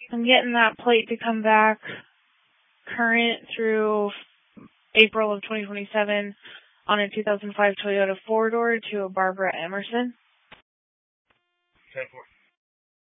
I'm getting that plate to come back current through April of 2027 on a 2005 Toyota 4-door to a Barbara Emerson. 10-4.